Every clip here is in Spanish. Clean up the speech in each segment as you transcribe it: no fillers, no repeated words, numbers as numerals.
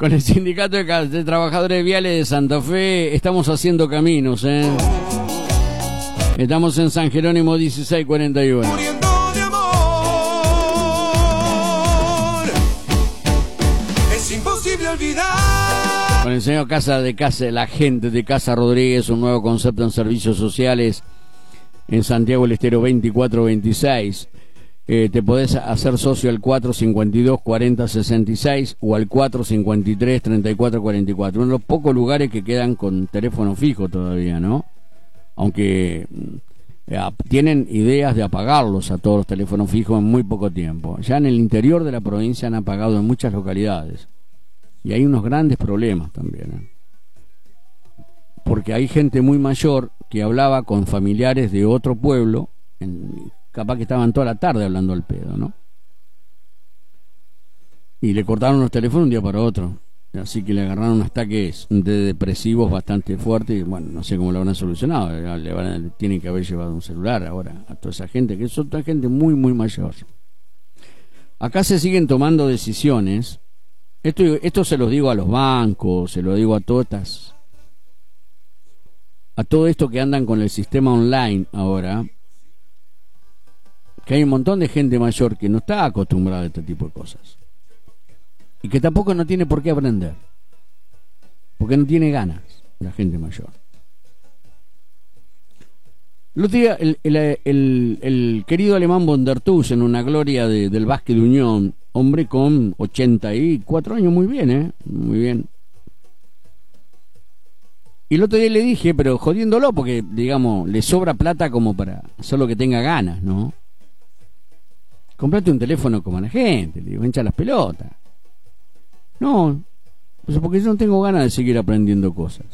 Con el sindicato de trabajadores viales de Santa Fe estamos haciendo caminos, ¿eh? Estamos en San Jerónimo 1641. Muriendo de amor. Es imposible olvidar. Con el señor la gente de Casa Rodríguez, un nuevo concepto en servicios sociales en Santiago del Estero 2426. Te podés hacer socio al 452-4066 o al 453-3444. Uno de los pocos lugares que quedan con teléfono fijo todavía, ¿no? Aunque tienen ideas de apagarlos a todos los teléfonos fijos en muy poco tiempo. Ya en el interior de la provincia han apagado en muchas localidades. Y hay unos grandes problemas también, ¿eh? Porque hay gente muy mayor que hablaba con familiares de otro pueblo, capaz que estaban toda la tarde hablando al pedo, ¿no? Y le cortaron los teléfonos un día para otro. Así que le agarraron unos ataques de depresivos bastante fuertes. Y bueno, no sé cómo lo habrán solucionado. Tienen que haber llevado un celular ahora a toda esa gente, que es otra gente muy, muy mayor. Acá se siguen tomando decisiones. Esto se lo digo a los bancos, se lo digo a todas a todo esto que andan con el sistema online ahora, que hay un montón de gente mayor que no está acostumbrada a este tipo de cosas y que tampoco no tiene por qué aprender, porque no tiene ganas la gente mayor. El otro día el querido alemán von der Tuss, en una gloria del básquet de Unión, hombre con 84 años, muy bien, muy bien. Y el otro día le dije, pero jodiéndolo, porque, digamos, le sobra plata como para hacer lo que tenga ganas, ¿no? Comprate un teléfono como la gente, le digo, hincha las pelotas. No, pues porque yo no tengo ganas de seguir aprendiendo cosas.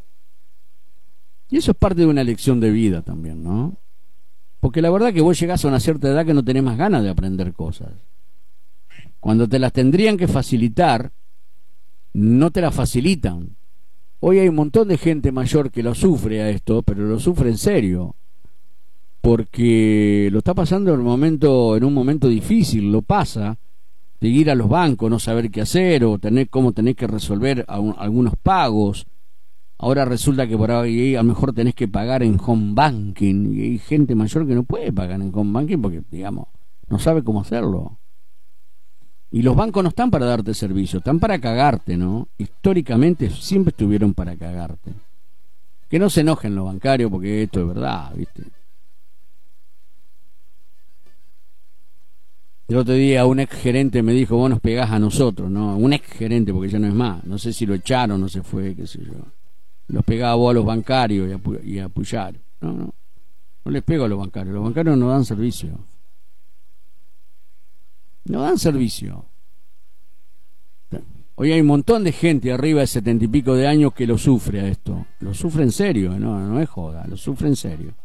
Y eso es parte de una lección de vida también, ¿no? Porque la verdad que vos llegás a una cierta edad que no tenés más ganas de aprender cosas. Cuando te las tendrían que facilitar, no te las facilitan. Hoy hay un montón de gente mayor que lo sufre a esto, pero lo sufre en serio, porque lo está pasando en un momento difícil, lo pasa, de ir a los bancos, no saber qué hacer, o cómo tenés que resolver algunos pagos. Ahora resulta que por ahí a lo mejor tenés que pagar en home banking, y hay gente mayor que no puede pagar en home banking porque, digamos, no sabe cómo hacerlo. Y los bancos no están para darte servicio, están para cagarte, ¿no? Históricamente siempre estuvieron para cagarte. Que no se enojen los bancarios porque esto es verdad, ¿viste? El otro día un ex gerente me dijo, vos nos pegás a nosotros, ¿no? Un ex gerente, porque ya no es más. No sé si lo echaron, no se fue, qué sé yo. Los pegaba vos a los bancarios y a Puyar. No les pego a los bancarios no dan servicio. No dan servicio. Hoy hay un montón de gente arriba de 70 y pico de años que lo sufre a esto. Lo sufre en serio, no es joda, lo sufre en serio.